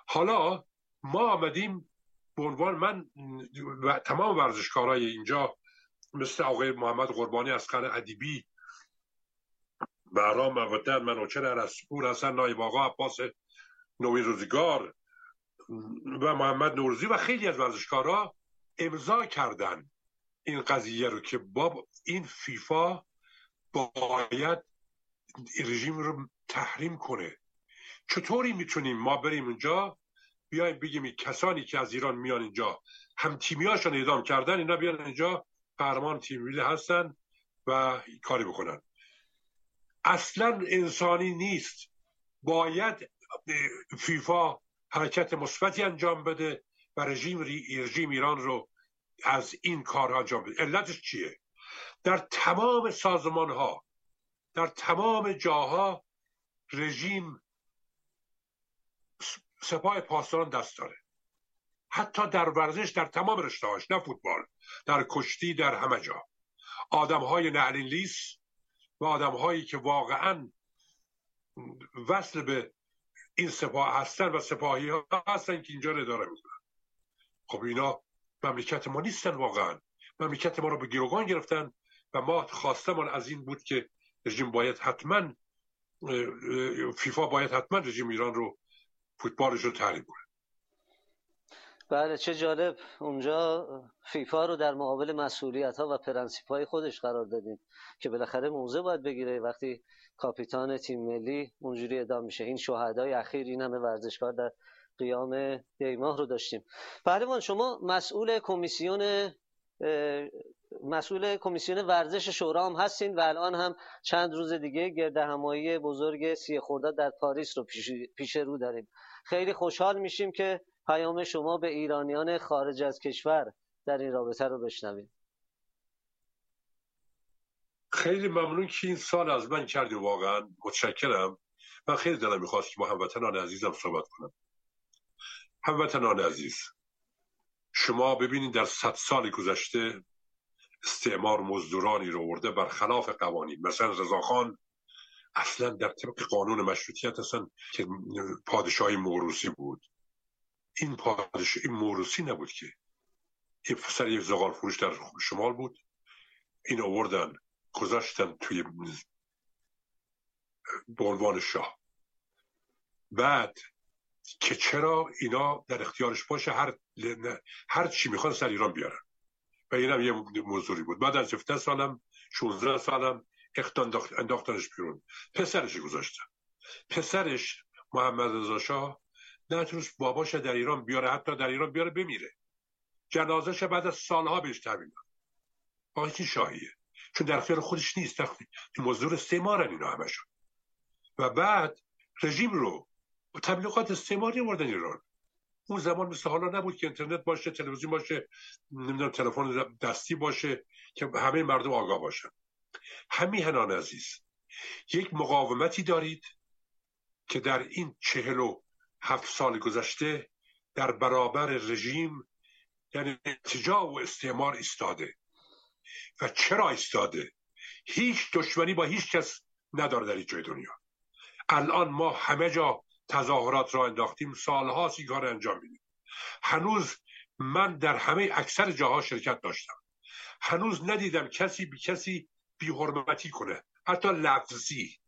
حالا ما آمدیم به عنوان من و تمام ورزشکارای اینجا مثل آقای محمد قربانی، اسقر ادیبی، بهرام موتن، منوچهر ارسطو، حسن نایب آقا، عباس نوین روزگار و محمد نوروزی و خیلی از ورزشکارا امضا کردن این قضیه رو که با این فیفا باید رژیم رو تحریم کنه. چطوری میتونیم ما بریم اونجا بیایم بگیم کسانی که از ایران میان اینجا هم تیمیاشون اعدام کردن، اینا بیان اینجا قهرمان تیم ملی هستن و کاری بکنن؟ اصلا انسانی نیست. باید فیفا حرکت مثبتی انجام بده و رژیم ایران رو از این کارها انجام بده. علتش چیه؟ در تمام سازمان ها، در تمام جاها رژیم سپاه پاسداران دست داره، حتی در ورزش، در تمام رشته‌هاش، نه فوتبال، در کشتی، در همه جا. آدم‌های نعلین لیس و آدم‌هایی که واقعاً وصل به این سپاه هستن و سپاهی ها هستن که اینجا رو اداره میکنن. خب اینا مملکت ما نیستن، واقعا مملکت ما رو به گروگان گرفتن و ما خواستمان از این بود که رژیم باید حتما، فیفا باید حتما رژیم ایران رو، فوتبالش رو تحریم کنه. بله، چه جالب. اونجا فیفا رو در مقابل مسئولیت‌ها و پرنسیپ‌های خودش قرار دادیم که بالاخره موضع باید بگیره. وقتی کاپیتان تیم ملی اونجوری اعدام میشه، این شهدای اخیر، این همه ورزشکار در قیام دیماه رو داشتیم. پهلوان، شما مسئول کمیسیون ورزش شورا هم هستین و الان هم چند روز دیگه گردهمایی بزرگ 30 خرداد در پاریس رو پیش رو داریم. خیلی خوشحال میشیم که پیام شما به ایرانیان خارج از کشور در این رابطه رو بشنویم. خیلی ممنون که این سال از من کردی، واقعا متشکرم. من خیلی دلم میخواست که با هموطنان عزیزم صحبت کنم. هموطنان عزیز، شما ببینید در 100 سال گذشته استعمار مزدورانی رو آورده برخلاف قوانین. مثلا رضاخان اصلا در طبق قانون مشروطیت اصلا که پادشاهی موروثی بود، این موروثی نبود که این پسر یک زغال فروش در شمال بود، این آوردن گذاشتن توی به عنوان شاه. بعد که چرا اینا در اختیارش باشه هر چی میخوان سر ایران بیارن و اینم یه موضوعی بود. بعد از 17 سالم 16 سالم انداختنش بیرون، پسرش گذاشتن. پسرش محمد رضا شاه نتونست باباش در ایران بیاره، حتی در ایران بیاره بمیره. جنازه‌ش بعد از سالها بهش تحویل داد. با این شاهیه، چون در اختیار خودش نیست، مزدور استعمارن اینا همشون. و بعد رژیم رو با تبلیغات استعماری آوردن ایران. اون زمان مثل حالا نبود که اینترنت باشه، تلویزیون باشه، نمیدونم تلفن دستی باشه که همه مردم آگاه باشن. همیهنان عزیز، یک مقاومتی دارید که در این 47 سال گذشته در برابر رژیم، یعنی ارتجاع و استعمار ایستاده. و چرا ایستاده؟ هیچ دشمنی با هیچ کس نداره در این جای دنیا. الان ما همه جا تظاهرات را انداختیم، سالهاست این کار انجام میدیم. هنوز من در همه اکثر جاها شرکت داشتم، هنوز ندیدم کسی بی کسی بی حرمتی کنه، حتی لفظی.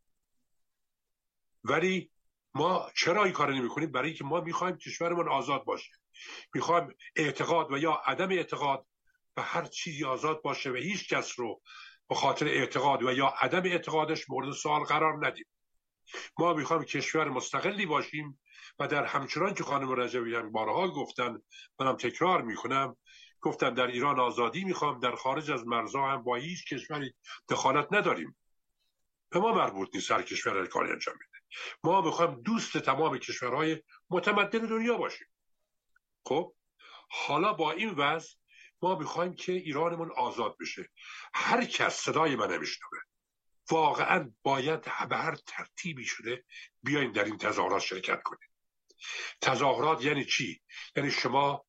ولی ما چرا این کار نمی کنیم؟ برای اینکه ما میخوایم کشورمون آزاد باشه، میخوایم اعتقاد و یا عدم اعتقاد و هر چیزی آزاد باشه و هیچ کس رو به خاطر اعتقاد و یا عدم اعتقادش مورد سوال قرار ندیم. ما میخوایم کشور مستقلی باشیم و در همچنان که خانم رجبیان بارها گفتن، منم تکرار میکنم، گفتن در ایران آزادی میخوام، در خارج از مرزها هم با هیچ کشوری دخالت نداریم. به ما مربوط نیست هر کشور کاری انجام میده. ما میخوایم دوست تمام کشورهای متمدن دنیا باشیم. خب حالا با این وضع ما میخوایم که ایرانمون آزاد بشه. هر کس صدای من نمیشنوه، واقعا باید به هر ترتیبی شده بیایم در این تظاهرات شرکت کنیم. تظاهرات یعنی چی؟ یعنی شما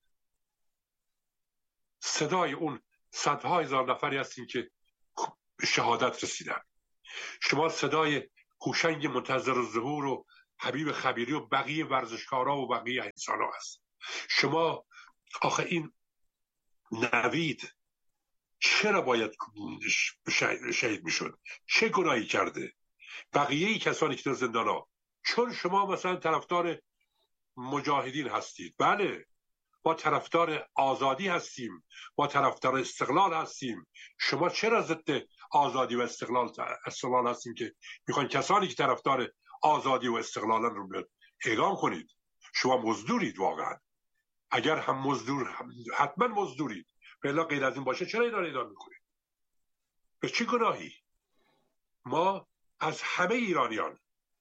صدای اون صدها هزار نفری هستین که به شهادت رسیدن، شما صدای هوشنگ منتظر الظهور و حبیب خبیری و بقیه ورزشکارا و بقیه انسان‌ها هست. شما آخه این نوید چرا باید شهید میشد؟ چه گناهی کرده؟ بقیه کسانی که در زندان ها، چون شما مثلا طرفدار مجاهدین هستید، بله ما طرفدار آزادی هستیم، ما طرفدار استقلال هستیم، شما چرا ضد آزادی و استقلال هستیم که میخواین کسانی که طرفدار آزادی و استقلالن رو اعدام کنید؟ شما مزدورید واقعا. اگر هم مزدور حتما مزدورید، بلا غیر از این باشه چرا اینا رو اعدام میکنید؟ به چه گناهی؟ ما از همه ایرانیان،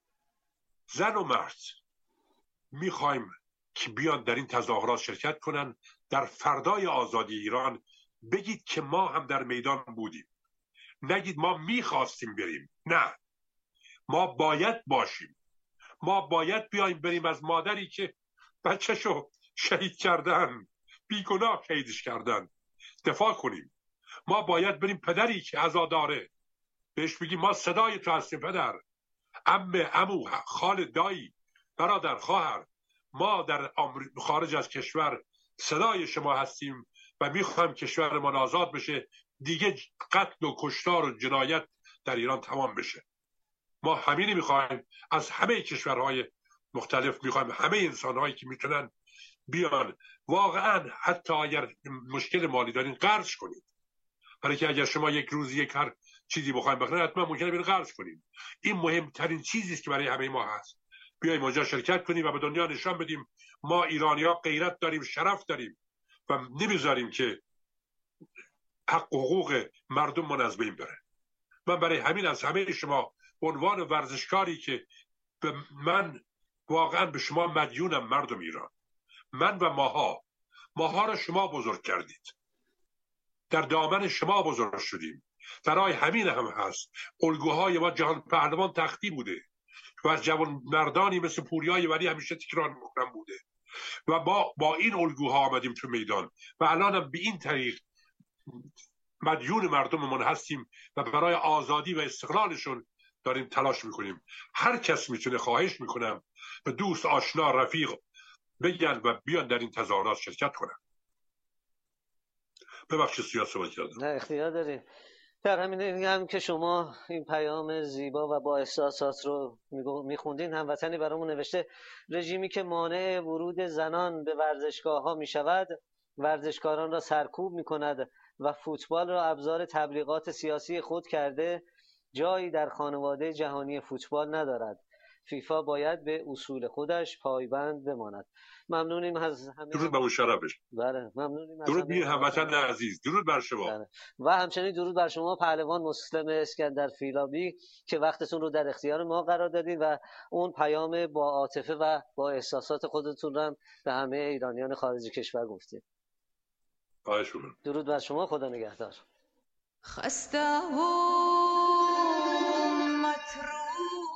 زن و مرد، میخوایم که بیان در این تظاهرات شرکت کنن. در فردای آزادی ایران بگید که ما هم در میدان بودیم، نگید ما میخواستیم بریم. نه، ما باید باشیم، ما باید بیایم بریم از مادری که بچه‌شو شهید کردن، بیگناه شهیدش کردن، دفاع کنیم. ما باید بریم پدری که عزاداره بهش بگیم ما صدای تو هستیم پدر، عمو، خال، دایی، برادر، خواهر، ما در خارج از کشور صدای شما هستیم و میخوایم کشورمان آزاد بشه، دیگه قتل و کشتار و جنایت در ایران تمام بشه. ما همینی میخوایم از همه کشورهای مختلف، میخوایم همه انسانهایی که میتونن بیان، واقعا حتی اگر مشکل مالی دارین قرض کنید، برای که اگر شما یک روز یک هر چیزی بخواید بخرید حتما ممکنه برید قرض کنید. این مهمترین چیزی است که برای همه ما هست. بیایم اونجا شرکت کنیم و به دنیا نشان بدیم ما ایرانی‌ها غیرت داریم، شرف داریم و نمیذاریم که حق و حقوق مردم از بین بره. من برای همین از همه شما به عنوان ورزشکاری که من واقعا به شما مدیونم، مردم ایران، من و ماها را شما بزرگ کردید، در دامن شما بزرگ شدیم. برای همین هم هست الگوهای ما جهان پهلوان تختی بوده و از جوان مردانی مثل پوریای ولی همیشه تکرار میکنم بوده و با این الگوها آمدیم تو میدان و الان هم به این طریق مدیون مردممون هستیم و برای آزادی و استقلالشون داریم تلاش میکنیم. هر کس میتونه، خواهش میکنم به دوست، آشنا، رفیق بگن و بیان در این تظاهرات شرکت کنن. ببخشید صحبت کردم. نه اختیار داریم. در همین هم که شما این پیام زیبا و با احساسات رو میخوندین، هموطنی برامون نوشته رژیمی که مانع ورود زنان به ورزشگاه ها میشود، ورزشکاران را سرکوب میکند و فوتبال را ابزار تبلیغات سیاسی خود کرده، جایی در خانواده جهانی فوتبال ندارد. فیفا باید به اصول خودش پایبند بماند. ممنونیم از همه. درود به مشرفش. بله، ممنونیم. درود به هموطن عزیز. درود بر شما. بله. و همچنین درود بر شما پهلوان مسلم اسکندر فیلابی که وقتتون رو در اختیار ما قرار دادید و اون پیام با عاطفه و با احساسات خودتون رو هم به همه ایرانیان خارج کشور گفتید. خواهش می‌کنم. درود بر شما. خدا نگهدار. خسته و مطروح